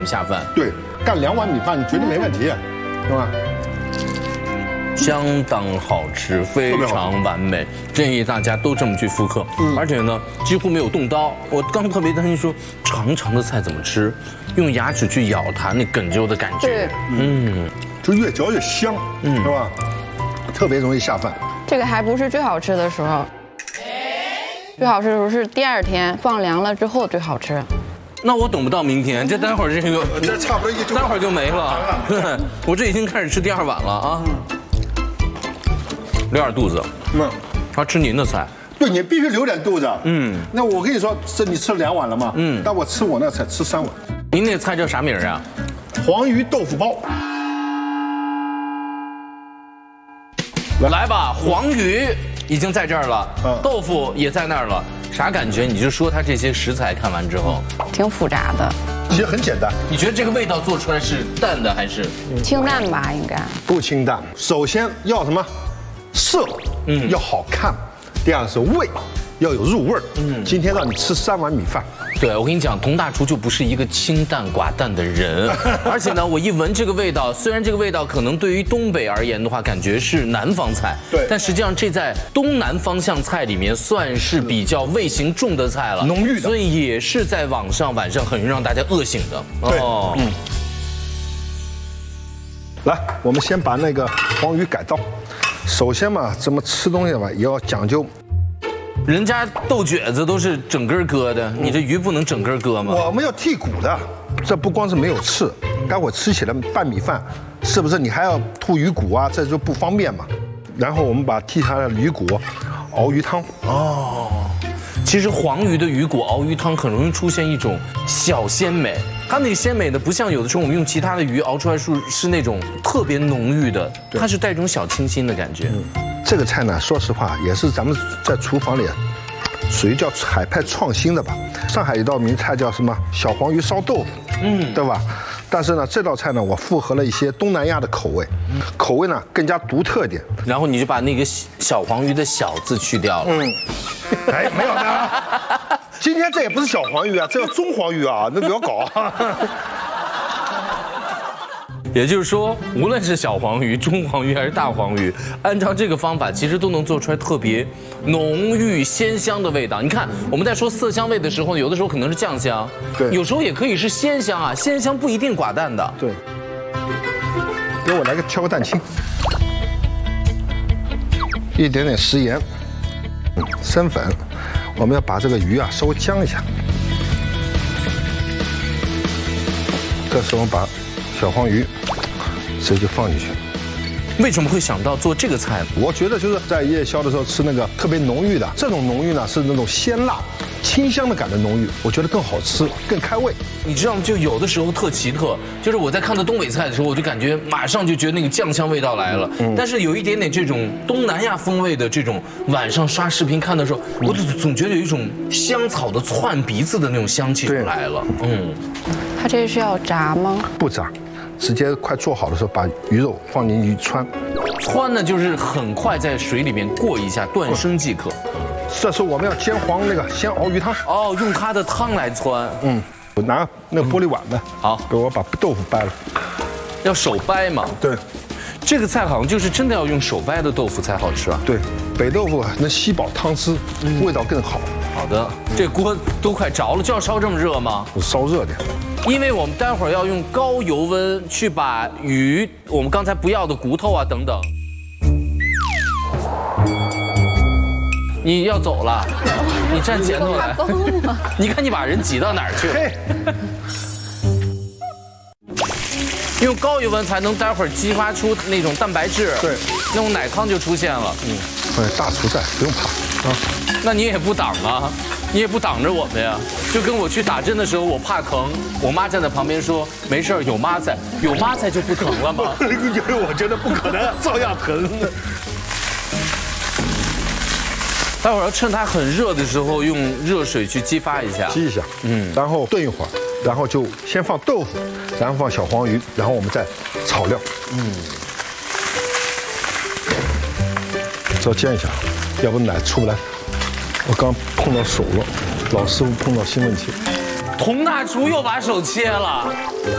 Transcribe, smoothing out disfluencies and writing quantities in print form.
下饭。 对，干2碗米饭你绝对没问题，对吧？ 相当好吃，非常完美，建议大家都这么去复刻。而且呢，几乎没有动刀。我刚特别担心说，长长的菜怎么吃？用牙齿去咬它，那哏啾的感觉。 就越嚼越香，对吧？特别容易下饭。 这个还不是最好吃的时候，最好吃的时候是第2天放凉了之后最好吃。 那我等不到明天，这待会儿这个， 这差不多1周， 待会儿就没了。我这已经开始吃第2碗了啊。留点肚子，他吃您的菜， 对你必须留点肚子。那我跟你说，你吃了2碗了嘛？但我吃我那菜吃3碗。 您那菜叫啥名啊？ 黄鱼豆腐包。 来吧，黄鱼已经在这儿了，豆腐也在那儿了，啥感觉？你就说它这些食材看完之后， 挺复杂的。 其实很简单。 你觉得这个味道做出来是淡的还是清淡吧？应该不清淡。首先要什么？色，要好看。第2个是味，要有入味儿。今天让你吃3碗米饭。 对，我跟你讲，佟大厨就不是一个清淡寡淡的人，而且呢，我一闻这个味道，虽然这个味道可能对于东北而言的话，感觉是南方菜， 对， 但实际上这在东南方向菜里面算是比较味型重的菜了， 浓郁的， 所以也是在晚上很容易让大家饿醒的。 对，来，我们先把那个黄鱼改刀。首先嘛，怎么吃东西吧，也要讲究。 人家豆卷子都是整根割的，你这鱼不能整根割吗？ 我们要剔骨的，这不光是没有刺，待会吃起来拌米饭，是不是你还要吐鱼骨啊？这就不方便嘛。然后我们把剔下来的鱼骨熬鱼汤。 其实黄鱼的鱼骨熬鱼汤很容易出现一种小鲜美，它那个鲜美的不像有的时候我们用其他的鱼熬出来是那种特别浓郁的，它是带一种小清新的感觉。 这个菜呢，说实话也是咱们在厨房里属于叫海派创新的吧。上海一道名菜叫什么小黄鱼烧豆腐，对吧？但是呢，这道菜呢，我复合了一些东南亚的口味，口味呢更加独特一点。 然后你就把那个小黄鱼的小字去掉了。 哎，没有的。今天这也不是小黄鱼啊，这叫中黄鱼啊，那不要搞啊。 也就是说，无论是小黄鱼、中黄鱼还是大黄鱼，按照这个方法，其实都能做出来特别浓郁鲜香的味道。你看，我们在说色香味的时候，有的时候可能是酱香， 对， 有时候也可以是鲜香啊。鲜香不一定寡淡的。 对。给我来个挑个蛋清，一点点食盐，生粉。我们要把这个鱼啊稍微姜一下。这时候把小黄鱼直接放进去。 为什么会想到做这个菜呢？ 我觉得就是在夜宵的时候吃那个特别浓郁的，这种浓郁呢是那种鲜辣、清香的感的浓郁，我觉得更好吃，更开胃。 你知道吗？就有的时候特奇特，就是我在看到东北菜的时候，我就感觉马上就觉得那个酱香味道来了。但是有一点点这种东南亚风味的这种，晚上刷视频看的时候，我总觉得有一种香草的窜鼻子的那种香气出来了。 它这是要炸吗？ 不炸。直接快做好的时候，把鱼肉放进去汆。 汆呢，就是很快在水里面过一下，断生即可。 这时候我们要先熬鱼汤。 哦，用它的汤来汆。 我拿那个玻璃碗呗。 好， 给我把豆腐掰了。 要手掰嘛？ 对。 这个菜好像就是真的要用手掰的豆腐才好吃啊。 对，北豆腐能吸饱汤汁，味道更好。 好的，这锅都快着了，就要烧这么热吗？ 烧热点。 因为我们待会儿要用高油温去把鱼，我们刚才不要的骨头啊等等。你要走了，你站前头来。你看你把人挤到哪儿去了？用高油温才能待会儿激发出那种蛋白质， 对， 那种奶汤就出现了。 大厨在，不用怕啊。 那你也不挡啊，你也不挡着我们呀。就跟我去打针的时候，我怕疼，我妈站在旁边说没事儿，有妈在，有妈在就不疼了吗？ 因为我觉得不可能，照样疼。 待会儿要趁它很热的时候，用热水去激发一下， 激一下，然后炖一会儿，然后就先放豆腐，然后放小黄鱼，然后我们再炒料，稍煎一下，要不奶出不来。我刚碰到手了，老师傅碰到新问题。 佟大厨又把手切了。